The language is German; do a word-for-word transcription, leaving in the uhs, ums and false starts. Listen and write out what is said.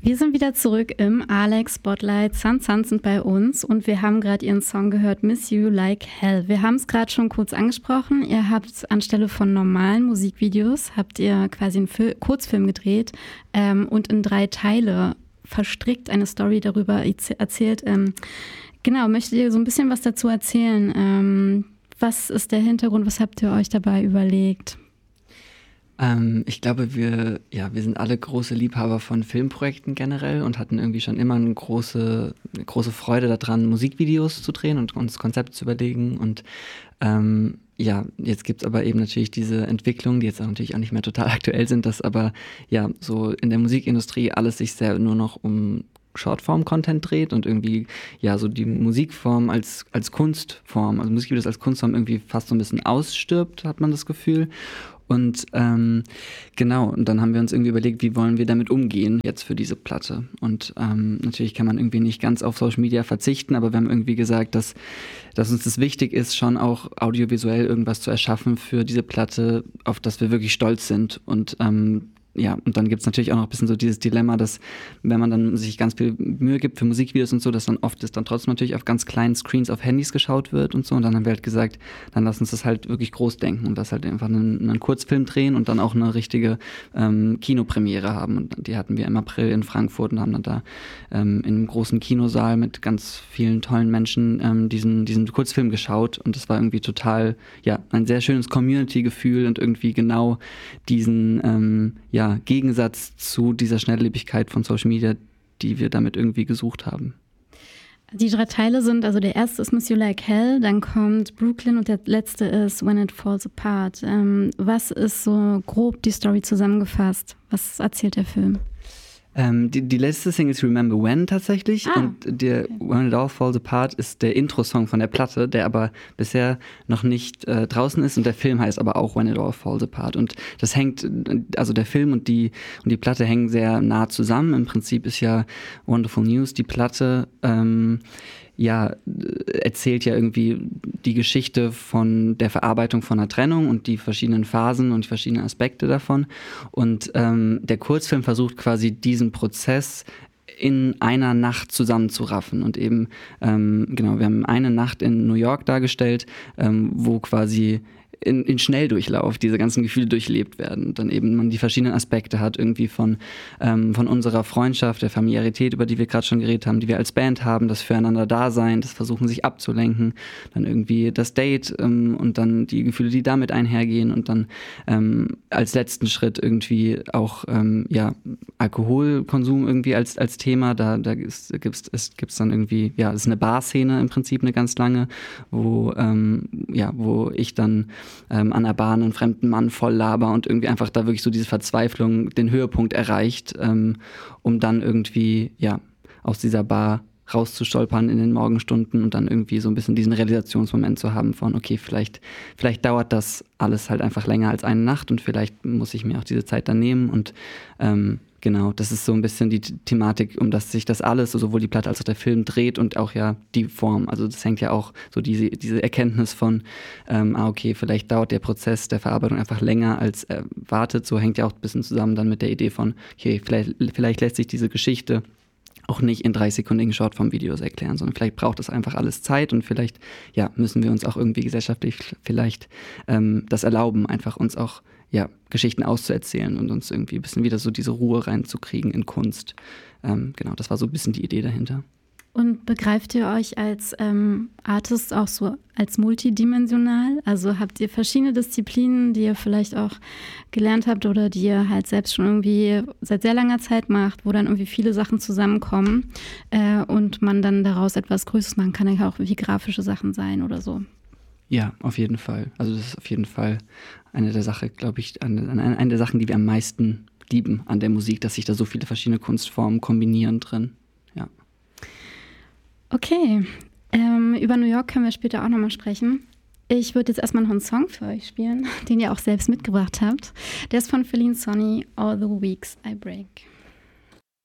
Wir sind wieder zurück im Alex Spotlight. Sun Sun sind bei uns und wir haben gerade ihren Song gehört, Miss You Like Hell. Wir haben es gerade schon kurz angesprochen. Ihr habt anstelle von normalen Musikvideos, habt ihr quasi einen Fil- Kurzfilm gedreht ähm, und in drei Teile verstrickt eine Story darüber erz- erzählt. Ähm, genau, möchtet ihr so ein bisschen was dazu erzählen? Ähm, was ist der Hintergrund? Was habt ihr euch dabei überlegt? Ähm, ich glaube, wir, ja, wir sind alle große Liebhaber von Filmprojekten generell und hatten irgendwie schon immer eine große, eine große Freude daran, Musikvideos zu drehen und uns Konzepte zu überlegen. Und ähm, ja, jetzt gibt es aber eben natürlich diese Entwicklungen, die jetzt auch natürlich auch nicht mehr total aktuell sind, dass aber ja so in der Musikindustrie alles sich sehr nur noch um Shortform-Content dreht und irgendwie ja so die Musikform als, als Kunstform, also Musikvideos als Kunstform irgendwie fast so ein bisschen ausstirbt, hat man das Gefühl. Und ähm, genau, und dann haben wir uns irgendwie überlegt, wie wollen wir damit umgehen jetzt für diese Platte. Und ähm, natürlich kann man irgendwie nicht ganz auf Social Media verzichten, aber wir haben irgendwie gesagt, dass, dass uns das wichtig ist, schon auch audiovisuell irgendwas zu erschaffen für diese Platte, auf das wir wirklich stolz sind. Und ähm, ja, und dann gibt es natürlich auch noch ein bisschen so dieses Dilemma, dass wenn man dann sich ganz viel Mühe gibt für Musikvideos und so, dass dann oft ist dann trotzdem natürlich auf ganz kleinen Screens auf Handys geschaut wird und so. Und dann haben wir halt gesagt, dann lass uns das halt wirklich groß denken und das halt einfach einen, einen Kurzfilm drehen und dann auch eine richtige ähm, Kinopremiere haben. Und die hatten wir im April in Frankfurt und haben dann da ähm, in einem großen Kinosaal mit ganz vielen tollen Menschen ähm, diesen, diesen Kurzfilm geschaut. Und das war irgendwie total, ja, ein sehr schönes Community-Gefühl und irgendwie genau diesen, ähm, ja, Gegensatz zu dieser Schnelllebigkeit von Social Media, die wir damit irgendwie gesucht haben. Die drei Teile sind, also der erste ist Miss You Like Hell, dann kommt Brooklyn und der letzte ist When It Falls Apart. Ähm, was ist so grob die Story zusammengefasst? Was erzählt der Film? Ähm, die, die letzte Single ist Remember When tatsächlich ah, und der okay. When It All Falls Apart ist der Intro-Song von der Platte, der aber bisher noch nicht äh, draußen ist und der Film heißt aber auch When It All Falls Apart und das hängt, also der Film und die, und die Platte hängen sehr nah zusammen. Im Prinzip ist ja Wonderful News die Platte, ähm, ja, erzählt ja irgendwie die Geschichte von der Verarbeitung von einer Trennung und die verschiedenen Phasen und die verschiedenen Aspekte davon. Und ähm, der Kurzfilm versucht quasi diesen Prozess in einer Nacht zusammenzuraffen. Und eben, ähm, genau, wir haben eine Nacht in New York dargestellt, ähm, wo quasi in, in Schnelldurchlauf diese ganzen Gefühle durchlebt werden und dann eben man die verschiedenen Aspekte hat, irgendwie von, ähm, von unserer Freundschaft, der Familiarität, über die wir gerade schon geredet haben, die wir als Band haben, das Füreinander-Dasein, das Versuchen, sich abzulenken, dann irgendwie das Date ähm, und dann die Gefühle, die damit einhergehen und dann ähm, als letzten Schritt irgendwie auch ähm, ja, Alkoholkonsum irgendwie als, als Thema, da, da gibt es dann irgendwie, ja, es ist eine Barszene im Prinzip eine ganz lange, wo, ähm, ja, wo ich dann Ähm, an der Bahn einen fremden Mann voll laber und irgendwie einfach da wirklich so diese Verzweiflung den Höhepunkt erreicht, ähm, um dann irgendwie, ja, aus dieser Bar rauszustolpern in den Morgenstunden und dann irgendwie so ein bisschen diesen Realisationsmoment zu haben von, okay, vielleicht, vielleicht dauert das alles halt einfach länger als eine Nacht und vielleicht muss ich mir auch diese Zeit dann nehmen und ähm, genau, das ist so ein bisschen die Thematik, um das sich das alles, sowohl die Platte als auch der Film dreht und auch ja die Form. Also das hängt ja auch so diese, diese Erkenntnis von, ähm, ah okay, vielleicht dauert der Prozess der Verarbeitung einfach länger als erwartet. So hängt ja auch ein bisschen zusammen dann mit der Idee von, okay, vielleicht, vielleicht lässt sich diese Geschichte auch nicht in dreißigsekündigen Shortform-Videos erklären, sondern vielleicht braucht es einfach alles Zeit und vielleicht ja, müssen wir uns auch irgendwie gesellschaftlich vielleicht ähm, das erlauben, einfach uns auch ja, Geschichten auszuerzählen und uns irgendwie ein bisschen wieder so diese Ruhe reinzukriegen in Kunst. Ähm, genau, das war so ein bisschen die Idee dahinter. Und begreift ihr euch als ähm, Artist auch so als multidimensional? Also habt ihr verschiedene Disziplinen, die ihr vielleicht auch gelernt habt oder die ihr halt selbst schon irgendwie seit sehr langer Zeit macht, wo dann irgendwie viele Sachen zusammenkommen äh, und man dann daraus etwas Größeres machen kann, ja auch irgendwie grafische Sachen sein oder so? Ja, auf jeden Fall. Also das ist auf jeden Fall eine der Sachen, glaube ich, eine, eine der Sachen, die wir am meisten lieben an der Musik, dass sich da so viele verschiedene Kunstformen kombinieren drin. Ja. Okay, ähm, über New York können wir später auch nochmal sprechen. Ich würde jetzt erstmal noch einen Song für euch spielen, den ihr auch selbst mitgebracht habt. Der ist von Feline Sonny, All the Weeks I Break.